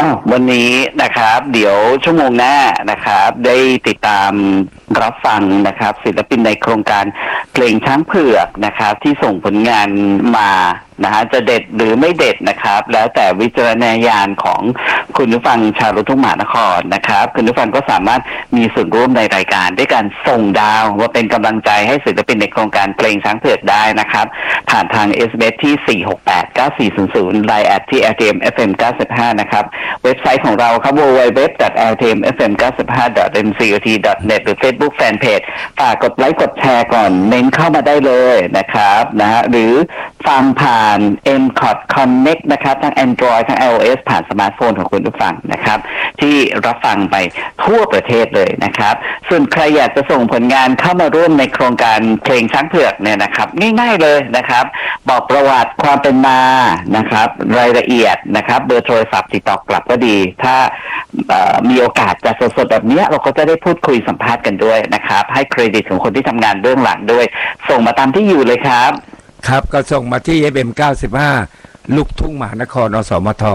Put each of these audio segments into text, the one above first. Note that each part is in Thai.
วันนี้นะครับเดี๋ยวชั่วโมงหน้านะครับได้ติดตามรับฟังนะครับศิลปินในโครงการเพลงช้างเผือกนะครับที่ส่งผลงานมานะฮะจะเด็ดหรือไม่เด็ดนะครับแล้วแต่วิจารณญาณของคุณผู้ฟังชาวลูกทุ่งมหานครนะครับคุณผู้ฟังก็สามารถมีส่วนร่วมในรายการด้วยการส่งดาวว่าเป็นกำลังใจให้ศิลปินในโครงการเพลงช้างเผือกได้นะครับผ่านทาง SMS ที่4689400 Line แอดที่ RTM FM 95นะครับเว็บไซต์ของเราครับ www.rtmfm95.mcot.net หรือ Facebook Fanpage ฝากกดไลค์กดแชร์ก่อนเน้นเข้ามาได้เลยนะครับนะฮะหรือฟังผ่าน MCOT Connect นะครับทั้ง Android ทั้ง iOS ผ่านสมาร์ทโฟนของคุณผู้ฟังนะครับที่รับฟังไปทั่วประเทศเลยนะครับส่วนใครอยากจะส่งผลงานเข้ามาร่วมในโครงการเพลงช้างเผือกเนี่ยนะครับง่ายๆเลยนะครับบอกประวัติความเป็นมานะครับรายละเอียดนะครับเบอร์โทรศัพท์ติดต่อกลับก็ดีถ้ามีโอกาสจะสดๆแบบนี้เราก็จะได้พูดคุยสัมภาษณ์กันด้วยนะครับให้เครดิตของคนที่ทำงานเบื้องหลังด้วยส่งมาตามที่อยู่เลยครับครับก็ส่งมาที่ FM 95ลูกทุ่งมหานครอสมท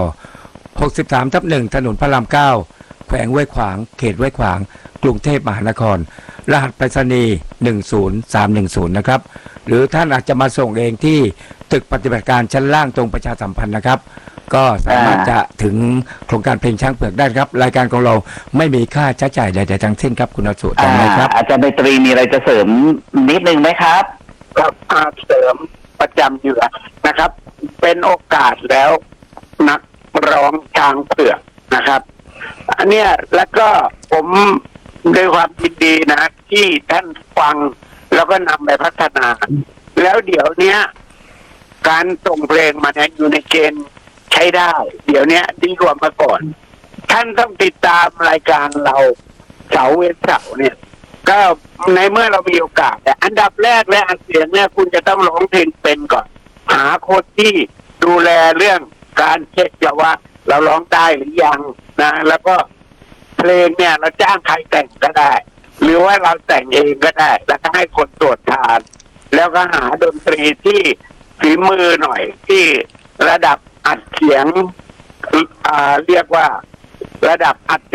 63/1ถนนพระราม9แขวงห้วยขวางเขตห้วยขวางกรุงเทพมหานครรหัสไปรษณีย์10310นะครับหรือท่านอาจจะมาส่งเองที่ตึกปฏิบัติการชั้นล่างตรงประชาสัมพันธ์นะครับก็สามารถจะถึงโครงการเพลงช้างเผือกได้ครับรายการของเราไม่มีค่าใช้จ่ายใดๆทั้งสิ้นครับคุณอสุจังเลยครับอาจารย์ไมตรีมีอะไรจะเสริมนิดนึงไหมครับครับเสริมประจำอยู่นะครับเป็นโอกาสแล้วนักร้องช้างเผือกนะครับอันเนี้ยแล้วก็ผมด้วยความยินดีนะที่ท่านฟังแล้วก็นำไปพัฒนา แล้วเดี๋ยวเนี้ยการส่งเพลงมาเนี่ยอยู่ในเกณฑ์ใช้ได้เดี๋ยวเนี้ยดีกว่าเมื่อก่อนท่านต้องติดตามรายการเราเสาร์เว้นเสาร์เนี่ยก็ในเมื่อเรามีโอกาสแต่อันดับแรกและอันเสียงเนี่ยคุณจะต้องร้องเพลงเป็นก่อนหาคนที่ดูแลเรื่องการเช็คว่าเราร้องได้หรือยังนะแล้วก็เพลงเนี่ยเราจ้างใครแต่งก็ได้ หรือว่าเราแต่งเองก็ได้แล้วก็ให้คนตรวจทานแล้วก็หาดนตรีที่ฝีมือหน่อยที่ระดับอัดเสียงเรียกว่าระดับอัด